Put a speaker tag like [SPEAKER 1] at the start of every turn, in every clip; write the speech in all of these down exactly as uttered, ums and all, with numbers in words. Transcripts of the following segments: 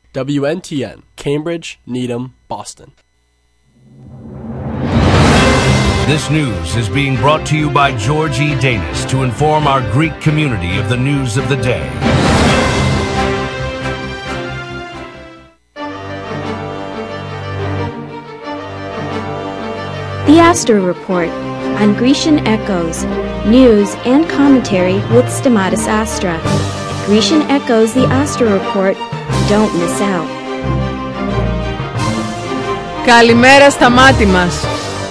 [SPEAKER 1] W N T N, Cambridge, Needham, Boston.
[SPEAKER 2] This news is being brought to you by George E. Danis to inform our Greek community of the news of the day.
[SPEAKER 3] The Astra Report on Grecian Echoes, news and commentary with Stamatis Astra. Grecian Echoes, the Astra Report. Don't miss out.
[SPEAKER 4] Καλημέρα στα μάτι μας.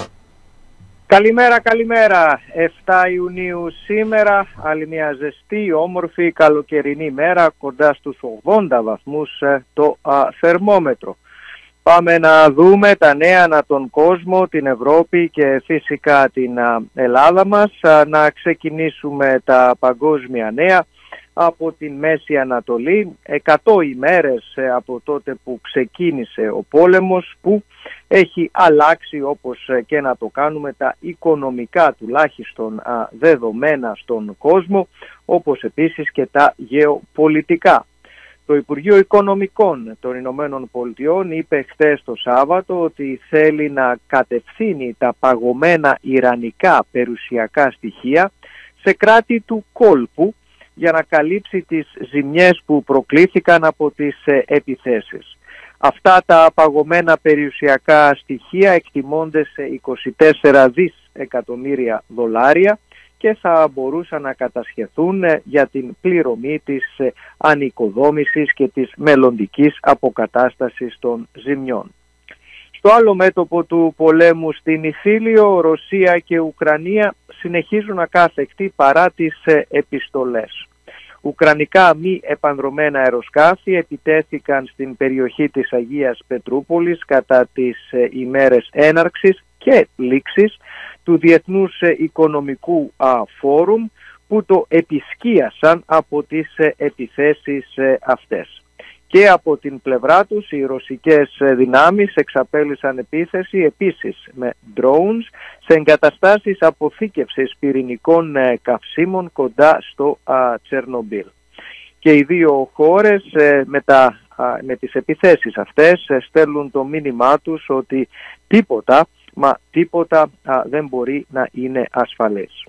[SPEAKER 5] Καλημέρα, καλημέρα. εφτά Ιουνίου σήμερα, άλλη μια ζεστή, όμορφη, καλοκαιρινή μέρα, κοντά στους ογδόντα βαθμούς το α, θερμόμετρο. Πάμε να δούμε τα νέα ανά τον κόσμο, την Ευρώπη και φυσικά την α, Ελλάδα μας. Α, να ξεκινήσουμε τα παγκόσμια νέα από την Μέση Ανατολή. Εκατό ημέρες από τότε που ξεκίνησε ο πόλεμος, που έχει αλλάξει, όπως και να το κάνουμε, τα οικονομικά τουλάχιστον δεδομένα στον κόσμο, όπως επίσης και τα γεωπολιτικά. Το Υπουργείο Οικονομικών των Ηνωμένων Πολιτειών είπε χθες το Σάββατο ότι θέλει να κατευθύνει τα παγωμένα ιρανικά περιουσιακά στοιχεία σε κράτη του κόλπου για να καλύψει τις ζημιές που προκλήθηκαν από τις επιθέσεις. Αυτά τα παγωμένα περιουσιακά στοιχεία εκτιμώνται σε είκοσι τέσσερα δισεκατομμύρια δολάρια και θα μπορούσαν να κατασχεθούν για την πληρωμή της ανοικοδόμησης και της μελλοντικής αποκατάστασης των ζημιών. Στο άλλο μέτωπο του πολέμου στην Ιθίλιο, Ρωσία και Ουκρανία συνεχίζουν ακάθεκτοι παρά τις επιστολές. Ουκρανικά μη επανδρωμένα αεροσκάφη επιτέθηκαν στην περιοχή της Αγίας Πετρούπολης κατά τις ημέρες έναρξης και λήξης του Διεθνούς Οικονομικού Φόρουμ, που το επισκίασαν από τις επιθέσεις αυτές. Και από την πλευρά τους οι ρωσικές δυνάμεις εξαπέλυσαν επίθεση επίσης με drones σε εγκαταστάσεις αποθήκευσης πυρηνικών καυσίμων κοντά στο α, Τσερνομπίλ. Και οι δύο χώρες με, τα, α, με τις επιθέσεις αυτές στέλνουν το μήνυμά τους ότι τίποτα, μα τίποτα α, δεν μπορεί να είναι ασφαλές.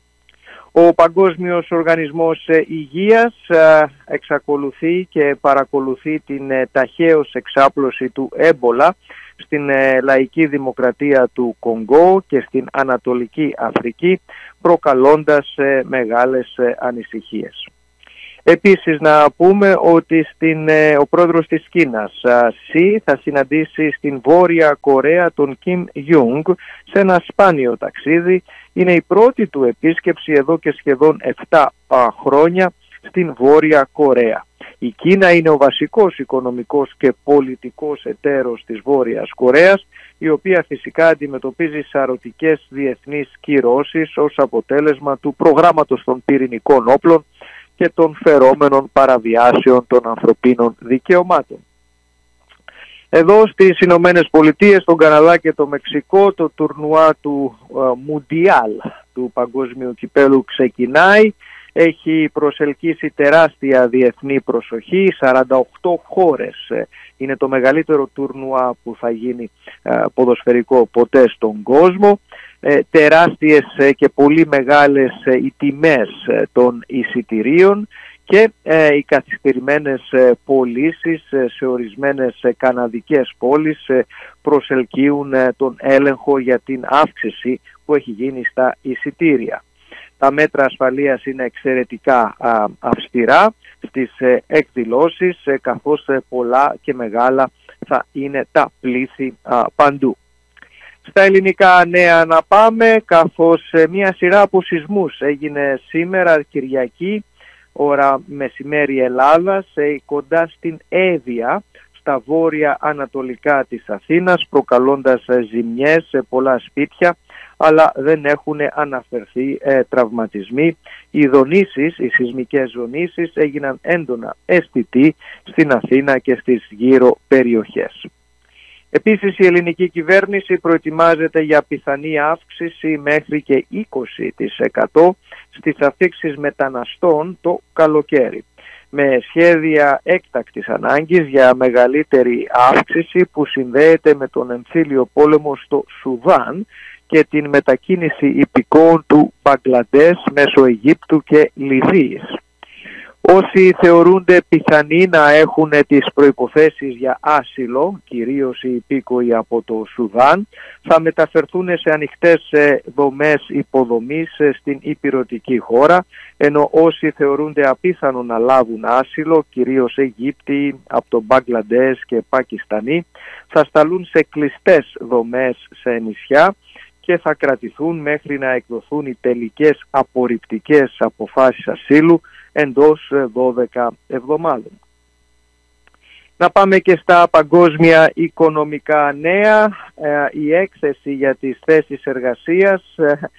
[SPEAKER 5] Ο Παγκόσμιος Οργανισμός Υγείας εξακολουθεί και παρακολουθεί την ταχαίως εξάπλωση του έμπολα στην λαϊκή δημοκρατία του Κονγκό και στην Ανατολική Αφρική, προκαλώντας μεγάλες ανησυχίες. Επίσης να πούμε ότι στην, ο πρόεδρος της Κίνας, Σι, θα συναντήσει στην Βόρεια Κορέα τον Κιμ Ιούγκ σε ένα σπάνιο ταξίδι. Είναι η πρώτη του επίσκεψη εδώ και σχεδόν επτά χρόνια στην Βόρεια Κορέα. Η Κίνα είναι ο βασικός οικονομικός και πολιτικός εταίρος της Βόρειας Κορέας, η οποία φυσικά αντιμετωπίζει σαρωτικές διεθνείς κυρώσεις ως αποτέλεσμα του προγράμματος των πυρηνικών όπλων και των φερόμενων παραβιάσεων των ανθρωπίνων δικαιωμάτων. Εδώ στις Ηνωμένες Πολιτείες, στον Καναδά και το Μεξικό, το τουρνουά του Μουντιάλ του Παγκόσμιου Κυπέλου ξεκινάει. Έχει προσελκύσει τεράστια διεθνή προσοχή, σαράντα οκτώ χώρες. Είναι το μεγαλύτερο τουρνουά που θα γίνει ποδοσφαιρικό ποτέ στον κόσμο. Ε, τεράστιες και πολύ μεγάλες οι τιμές των εισιτηρίων και ε, οι καθυστερημένες πωλήσεις σε ορισμένες καναδικές πόλεις προσελκύουν τον έλεγχο για την αύξηση που έχει γίνει στα εισιτήρια. Τα μέτρα ασφαλείας είναι εξαιρετικά α, αυστηρά στις ε, εκδηλώσεις, ε, καθώς ε, πολλά και μεγάλα θα είναι τα πλήθη α, παντού. Στα ελληνικά νέα να πάμε, καθώς ε, μια σειρά από σεισμούς έγινε σήμερα Κυριακή, ώρα μεσημέρι Ελλάδας, ε, κοντά στην Εύβοια, στα βόρεια ανατολικά της Αθήνας, προκαλώντας ε, ζημιές σε πολλά σπίτια, αλλά δεν έχουν αναφερθεί ε, τραυματισμοί. Οι δονήσεις, οι σεισμικές δονήσεις έγιναν έντονα αισθητοί στην Αθήνα και στις γύρω περιοχές. Επίσης η ελληνική κυβέρνηση προετοιμάζεται για πιθανή αύξηση μέχρι και είκοσι τοις εκατό στις αφήξεις μεταναστών το καλοκαίρι. με σχέδια έκτακτης ανάγκης για μεγαλύτερη αύξηση που συνδέεται με τον εμφύλιο πόλεμο στο Σουδάν και την μετακίνηση υπηκόων του Μπαγκλαντές μέσω Αιγύπτου και Λιβύης. Όσοι θεωρούνται πιθανοί να έχουν τις προϋποθέσεις για άσυλο, κυρίως οι υπήκοοι από το Σουδάν, θα μεταφερθούν σε ανοιχτές δομές υποδομής στην ηπειρωτική χώρα, ενώ όσοι θεωρούνται απίθανο να λάβουν άσυλο, κυρίως Αιγύπτιοι από το Μπαγκλαντές και Πακιστανοί, θα σταλούν σε κλειστές δομές σε νησιά και θα κρατηθούν μέχρι να εκδοθούν οι τελικές απορριπτικές αποφάσεις ασύλου εντός δώδεκα εβδομάδων. Να πάμε και στα παγκόσμια οικονομικά νέα. Η έκθεση για τις θέσεις εργασίας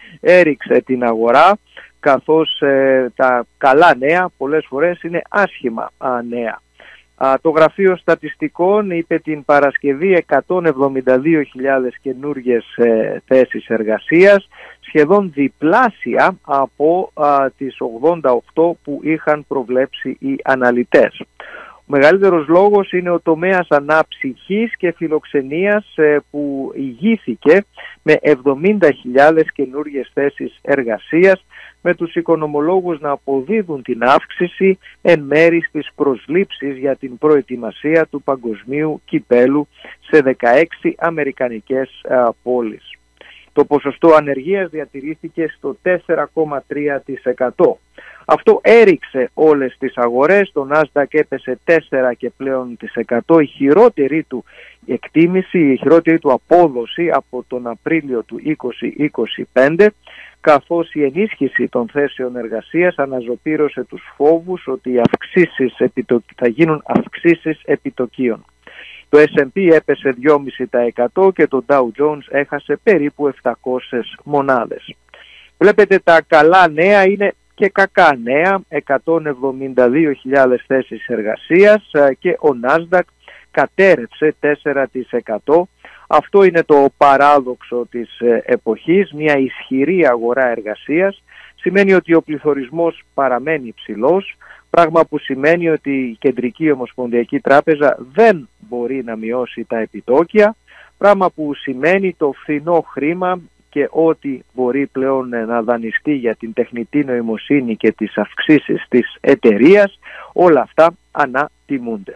[SPEAKER 5] έριξε την αγορά, καθώς τα καλά νέα πολλές φορές είναι άσχημα νέα. Το Γραφείο Στατιστικών είπε την Παρασκευή εκατόν εβδομήντα δύο χιλιάδες καινούργιες θέσεις εργασίας, σχεδόν διπλάσια από α, τις ογδόντα οκτώ που είχαν προβλέψει οι αναλυτές. Ο μεγαλύτερος λόγος είναι ο τομέας αναψυχής και φιλοξενίας ε, που ηγήθηκε με εβδομήντα χιλιάδες καινούργιες θέσεις εργασίας, με τους οικονομολόγους να αποδίδουν την αύξηση εν μέρη στις προσλήψεις για την προετοιμασία του παγκοσμίου κυπέλου σε δεκαέξι αμερικανικές α, πόλεις. Το ποσοστό ανεργίας διατηρήθηκε στο τέσσερα κόμμα τρία τοις εκατό. Αυτό έριξε όλες τις αγορές, το Nasdaq έπεσε τέσσερα και πλέον τοις εκατό, η χειρότερη του εκτίμηση, η χειρότερη του απόδοση από τον Απρίλιο του είκοσι είκοσι πέντε, καθώς η ενίσχυση των θέσεων εργασίας αναζωπήρωσε τους φόβους ότι οι αυξήσεις επιτο... θα γίνουν αυξήσεις επιτοκίων. Το ες εντ πι έπεσε δύο κόμμα πέντε τοις εκατό και το Dow Jones έχασε περίπου επτακόσιες μονάδες. Βλέπετε, τα καλά νέα είναι και κακά νέα, εκατόν εβδομήντα δύο χιλιάδες θέσεις εργασίας και ο Nasdaq κατέρευσε τέσσερα τοις εκατό. Αυτό είναι το παράδοξο της εποχής, μια ισχυρή αγορά εργασίας. Σημαίνει ότι ο πληθωρισμός παραμένει υψηλός, πράγμα που σημαίνει ότι η Κεντρική Ομοσπονδιακή Τράπεζα δεν μπορεί να μειώσει τα επιτόκια, πράγμα που σημαίνει το φθηνό χρήμα και ότι μπορεί πλέον να δανειστεί για την τεχνητή νοημοσύνη και τις αυξήσεις της εταιρείας, όλα αυτά ανατιμούνται.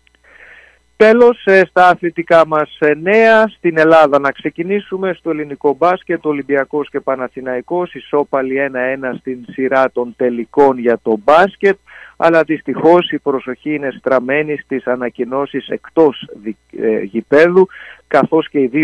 [SPEAKER 5] Τέλος, στα αθλητικά μας νέα, στην Ελλάδα να ξεκινήσουμε στο ελληνικό μπάσκετ, Ολυμπιακός και Παναθηναϊκός, ισόπαλοι ένα ένα στην σειρά των τελικών για το μπάσκετ, αλλά δυστυχώς η προσοχή είναι στραμμένη στις ανακοινώσεις εκτός γηπέδου, καθώς και οι δύο